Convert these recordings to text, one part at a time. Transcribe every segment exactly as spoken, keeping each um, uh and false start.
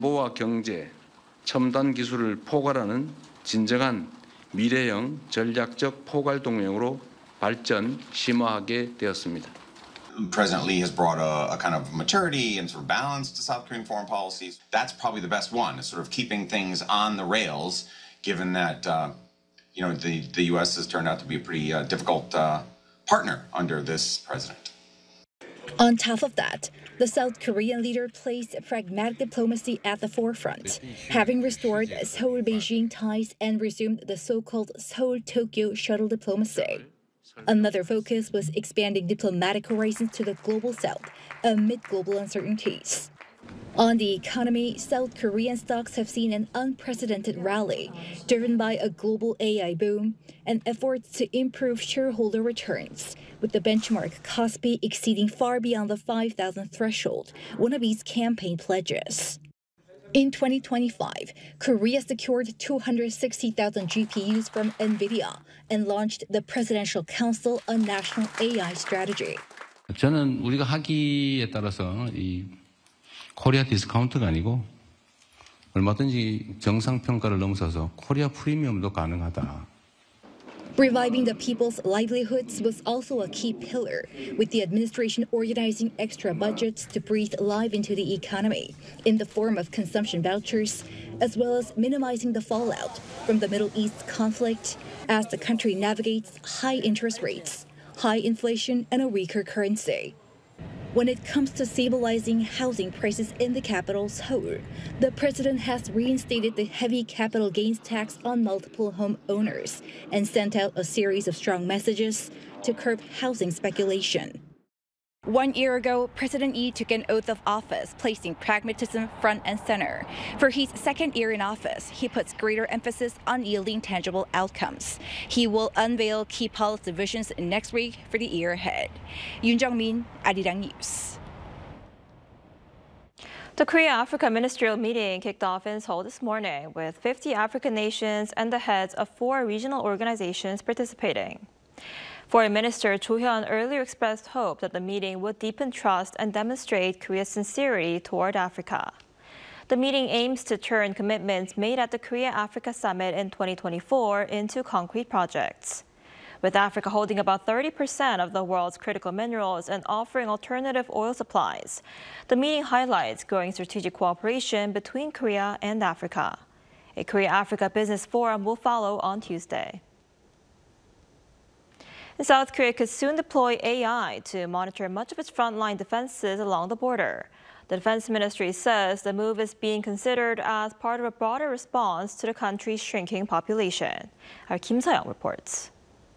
정보와 경제, 첨단 기술을 포괄하는 진정한 미래형 전략적 포괄 동맹으로 발전 심화하게 되었습니다. President Lee has brought a, a kind of maturity and sort of balance to South Korean foreign policies. That's probably the best one, is sort of keeping things on the rails, given that uh, you know the, the U S has turned out to be a pretty uh, difficult uh, partner under this president. On top of that, the South Korean leader placed pragmatic diplomacy at the forefront, having restored Seoul-Beijing ties and resumed the so-called Seoul-Tokyo shuttle diplomacy. Another focus was expanding diplomatic horizons to the global south amid global uncertainties. On the economy, South Korean stocks have seen an unprecedented rally, driven by a global A I boom and efforts to improve shareholder returns, with the benchmark Kospi exceeding far beyond the five thousand threshold, one of its campaign pledges. In twenty twenty-five, Korea secured two hundred sixty thousand G P Us from NVIDIA and launched the Presidential Council on National A I Strategy. 저는 우리가 하기에 따라서 이 코리아 디스카운트가 아니고 얼마든지 정상평가를 넘어서서 코리아 프리미엄도 가능하다. Reviving the people's livelihoods was also a key pillar, with the administration organizing extra budgets to breathe life into the economy in the form of consumption vouchers, as well as minimizing the fallout from the Middle East conflict as the country navigates high interest rates, high inflation, and a weaker currency. When it comes to stabilizing housing prices in the capital, Seoul, the president has reinstated the heavy capital gains tax on multiple home owners and sent out a series of strong messages to curb housing speculation. One year ago, President Lee took an oath of office, placing pragmatism front and center. For his second year in office, he puts greater emphasis on yielding tangible outcomes. He will unveil key policy visions next week for the year ahead. Yoon Jung-min, Arirang News. The Korea-Africa ministerial meeting kicked off in Seoul this morning with fifty African nations and the heads of four regional organizations participating. Foreign Minister Cho Hyun earlier expressed hope that the meeting would deepen trust and demonstrate Korea's sincerity toward Africa. The meeting aims to turn commitments made at the Korea-Africa Summit in twenty twenty-four into concrete projects. With Africa holding about thirty percent of the world's critical minerals and offering alternative oil supplies, the meeting highlights growing strategic cooperation between Korea and Africa. A Korea-Africa Business Forum will follow on Tuesday. South Korea could soon deploy A I to monitor much of its frontline defenses along the border. The Defense Ministry says the move is being considered as part of a broader response to the country's shrinking population. Our Kim Seong reports.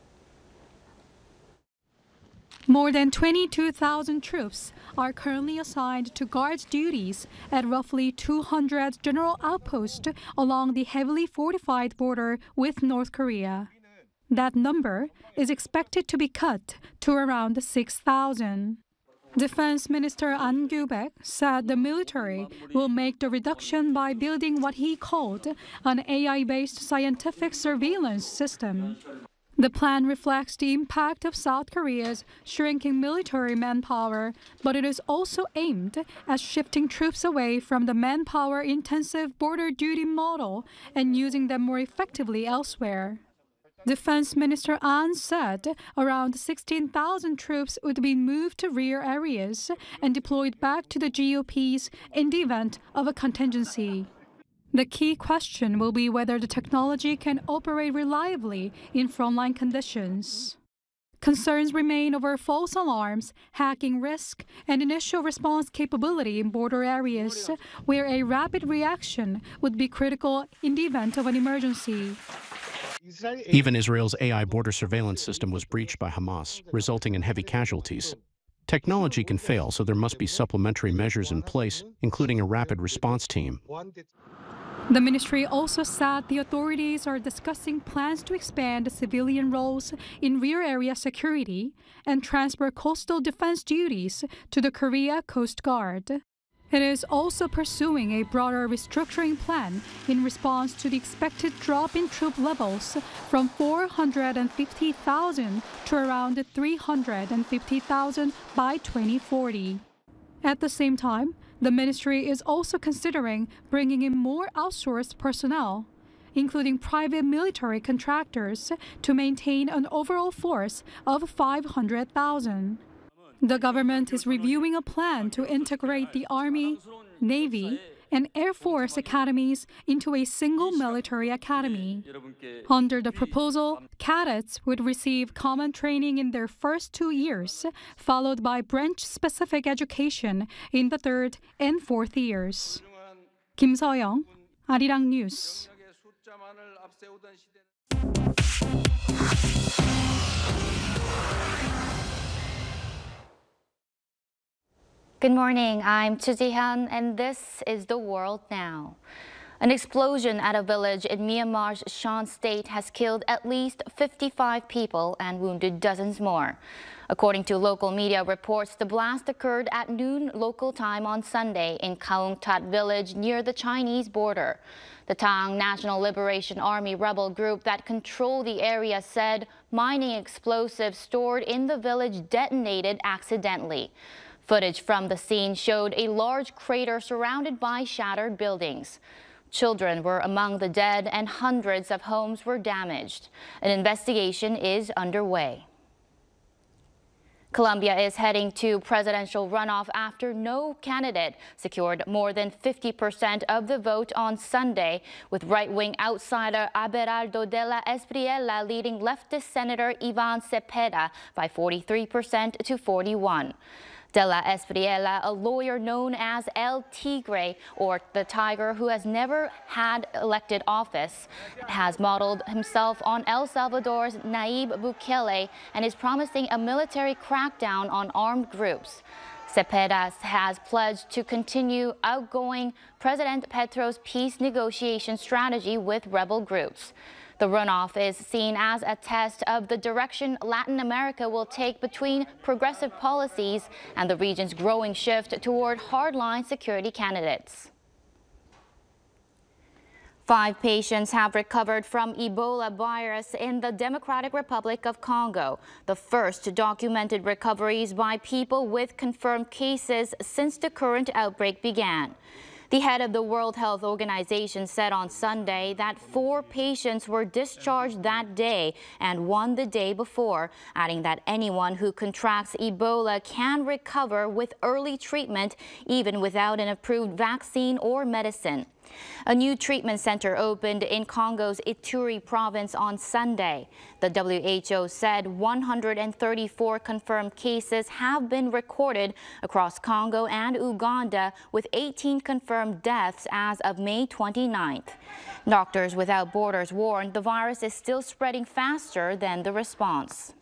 More than twenty-two thousand troops are currently assigned to guard duties at roughly two hundred general outposts along the heavily fortified border with North Korea. That number is expected to be cut to around six thousand. Defense Minister An Kyu-baek said the military will make the reduction by building what he called an A I-based scientific surveillance system. The plan reflects the impact of South Korea's shrinking military manpower, but it is also aimed at shifting troops away from the manpower-intensive border duty model and using them more effectively elsewhere. Defense Minister An said around sixteen thousand troops would be moved to rear areas and deployed back to the G O Ps in the event of a contingency. The key question will be whether the technology can operate reliably in frontline conditions. Concerns remain over false alarms, hacking risk, and initial response capability in border areas, where a rapid reaction would be critical in the event of an emergency. Even Israel's A I border surveillance system was breached by Hamas, resulting in heavy casualties. Technology can fail, so there must be supplementary measures in place, including a rapid response team. The ministry also said the authorities are discussing plans to expand civilian roles in rear area security and transfer coastal defense duties to the Korea Coast Guard. It is also pursuing a broader restructuring plan in response to the expected drop in troop levels from four hundred fifty thousand to around three hundred fifty thousand by twenty forty. At the same time, The ministry is also considering bringing in more outsourced personnel, including private military contractors, to maintain an overall force of five hundred thousand. The government is reviewing a plan to integrate the Army, Navy, and Air Force academies into a single military academy. Under the proposal, cadets would receive common training in their first two years, followed by branch-specific education in the third and fourth years. 김서영, 아리랑 뉴스. Good morning, I'm Chu Ji-hyun, and this is The World Now. An explosion at a village in Myanmar's Shan State has killed at least fifty-five people and wounded dozens more. According to local media reports, the blast occurred at noon local time on Sunday in Kaung Tat village near the Chinese border. The Tang National Liberation Army rebel group that control the area said mining explosives stored in the village detonated accidentally. Footage from the scene showed a large crater surrounded by shattered buildings. Children were among the dead and hundreds of homes were damaged. An investigation is underway. Colombia is heading to presidential runoff after no candidate secured more than fifty percent of the vote on Sunday, with right-wing outsider Abelardo de la Espriella leading leftist Senator Ivan Cepeda by forty-three percent to forty-one. De la Espriella, a lawyer known as El Tigre, or the Tiger, who has never had elected office, has modeled himself on El Salvador's Nayib Bukele and is promising a military crackdown on armed groups. Cepeda has pledged to continue outgoing President Petro's peace negotiation strategy with rebel groups. The runoff is seen as a test of the direction Latin America will take between progressive policies and the region's growing shift toward hardline security candidates. Five patients have recovered from Ebola virus in the Democratic Republic of Congo, the first documented recoveries by people with confirmed cases since the current outbreak began. The head of the World Health Organization said on Sunday that four patients were discharged that day and one the day before, adding that anyone who contracts Ebola can recover with early treatment, even without an approved vaccine or medicine. A new treatment center opened in Congo's Ituri province on Sunday. The W H O said one hundred thirty-four confirmed cases have been recorded across Congo and Uganda, with eighteen confirmed deaths as of May twenty-ninth. Doctors Without Borders warned the virus is still spreading faster than the response.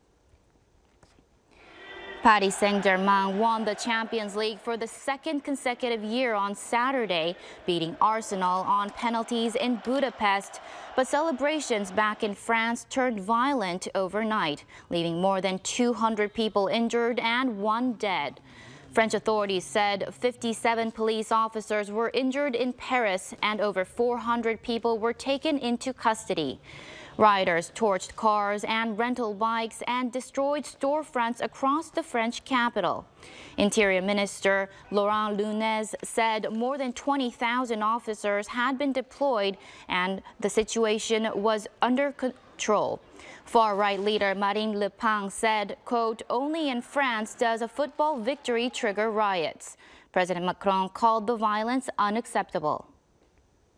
Paris Saint-Germain won the Champions League for the second consecutive year on Saturday, beating Arsenal on penalties in Budapest. But celebrations back in France turned violent overnight, leaving more than two hundred people injured and one dead. French authorities said fifty-seven police officers were injured in Paris and over four hundred people were taken into custody. Rioters torched cars and rental bikes and destroyed storefronts across the French capital. Interior Minister Laurent Nunez said more than twenty thousand officers had been deployed and the situation was under control. Far-right leader Marine Le Pen said, quote, "Only in France does a football victory trigger riots." President Macron called the violence unacceptable.